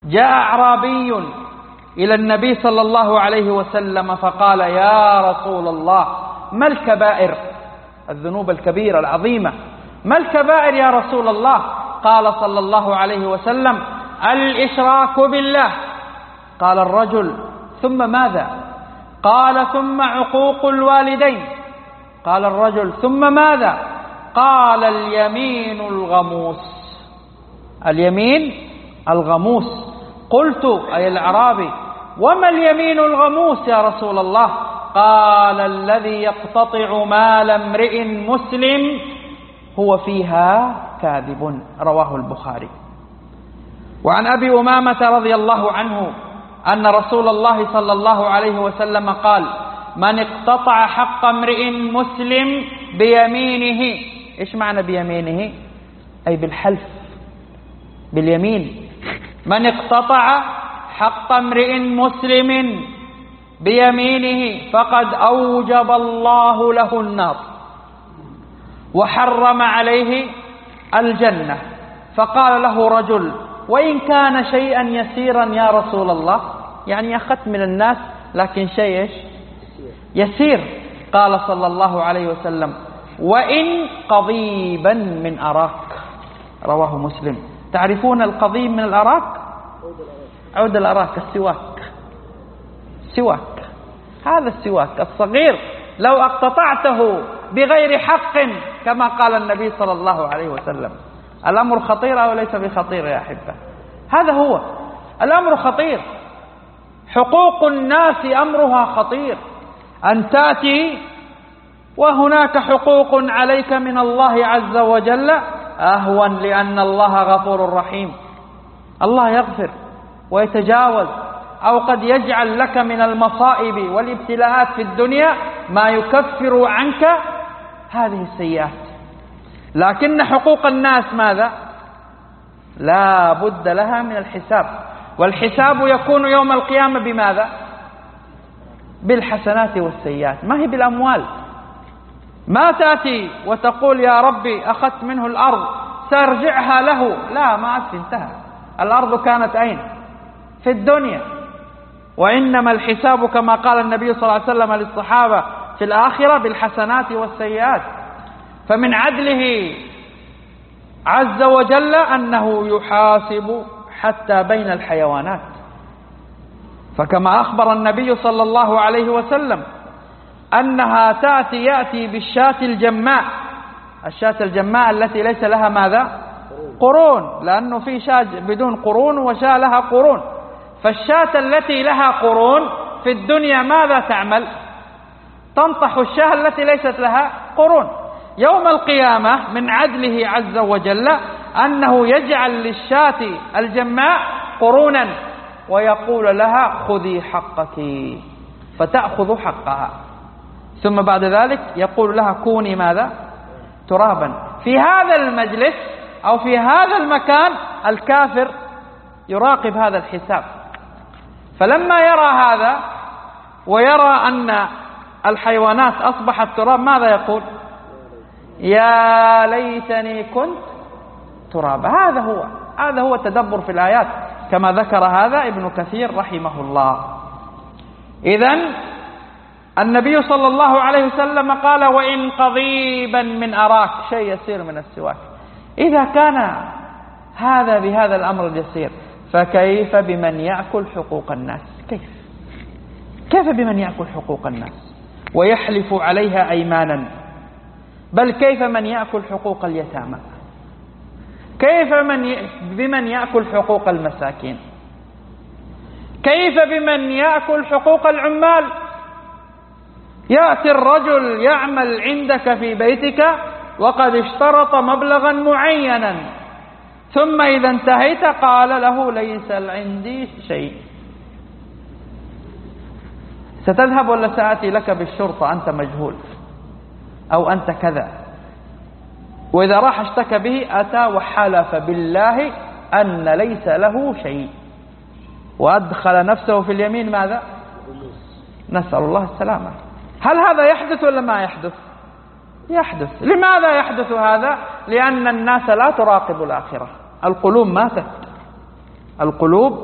جاء أعرابي إلى النبي صلى الله عليه وسلم فقال: يا رسول الله، ما الكبائر؟ الذنوب الكبيرة العظيمة، ما الكبائر يا رسول الله؟ قال صلى الله عليه وسلم: الإشراك بالله. قال الرجل: ثم ماذا؟ قال: ثم عقوق الوالدين. قال الرجل: ثم ماذا؟ قال: اليمين الغموس. اليمين الغموس. قلت: أي الأعرابي، وما اليمين الغموس يا رسول الله؟ قال: الذي يقتطع مال امرئ مسلم هو فيها كاذب. رواه البخاري. وعن أبي أمامة رضي الله عنه أن رسول الله صلى الله عليه وسلم قال: من اقتطع حق امرئ مسلم بيمينه. إيش معنى بيمينه؟ أي بالحلف، باليمين. من اقتطع حق امرئ مسلم بيمينه فقد أوجب الله له النار وحرم عليه الجنة. فقال له رجل: وإن كان شيئا يسيرا يا رسول الله، يعني أخذت من الناس لكن شيء يسير. قال صلى الله عليه وسلم: وإن قضيبا من أراك. رواه مسلم. تعرفون القضيب من الأراك؟ عود الأراك، السواك. سواك، هذا السواك الصغير لو اقتطعته بغير حق كما قال النبي صلى الله عليه وسلم. الأمر خطير أو ليس بخطير يا أحبة؟ هذا هو الأمر خطير. حقوق الناس أمرها خطير. أن تأتي وهناك حقوق عليك من الله عز وجل أهون، لأن الله غفور رحيم. الله يغفر ويتجاوز، أو قد يجعل لك من المصائب والابتلاءات في الدنيا ما يكفر عنك هذه السيئات. لكن حقوق الناس ماذا؟ لا بد لها من الحساب، والحساب يكون يوم القيامة بماذا؟ بالحسنات والسيئات، ما هي بالأموال. ما تأتي وتقول: يا ربي أخذت منه الأرض سأرجعها له. لا، ما عاد، انتهى. الأرض كانت أين؟ في الدنيا. وإنما الحساب كما قال النبي صلى الله عليه وسلم للصحابة في الآخرة بالحسنات والسيئات. فمن عدله عز وجل أنه يحاسب حتى بين الحيوانات. فكما أخبر النبي صلى الله عليه وسلم أنها يأتي بالشاة الجماء. الشاة الجماء التي ليس لها ماذا؟ قرون، لأنه في شاة بدون قرون وشاة لها قرون. فالشاة التي لها قرون في الدنيا ماذا تعمل؟ تنطح الشاة التي ليست لها قرون. يوم القيامة من عدله عز وجل أنه يجعل للشاة الجماء قرونا ويقول لها: خذي حقك، فتأخذ حقها. ثم بعد ذلك يقول لها: كوني ماذا؟ ترابا. في هذا المجلس أو في هذا المكان الكافر يراقب هذا الحساب، فلما يرى هذا ويرى أن الحيوانات أصبحت تراب ماذا يقول؟ يا ليتني كنت ترابا. هذا هو التدبر في الآيات كما ذكر هذا ابن كثير رحمه الله. إذن النبي صلى الله عليه وسلم قال: وإن قضيبا من أراك، شيء يسير من السواك. إذا كان هذا بهذا الأمر اليسير، فكيف بمن يأكل حقوق الناس؟ كيف بمن يأكل حقوق الناس ويحلف عليها أيمانا؟ بل كيف من يأكل حقوق اليتامى؟ كيف بمن يأكل حقوق المساكين؟ كيف بمن يأكل حقوق العمال؟ يأتي الرجل يعمل عندك في بيتك وقد اشترط مبلغا معينا، ثم إذا انتهيت قال له: ليس عندي شيء. ستذهب ولا سآتي لك بالشرطة أنت مجهول أو أنت كذا؟ وإذا راح اشتكى به أتى وحلف بالله أن ليس له شيء وأدخل نفسه في اليمين ماذا؟ نسأل الله السلامة. هل هذا يحدث ولا ما يحدث؟ يحدث. لماذا يحدث هذا؟ لأن الناس لا تراقب الآخرة. القلوب ماتت. القلوب